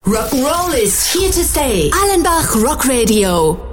Rock and roll is here to stay. Allenbach Rock Radio.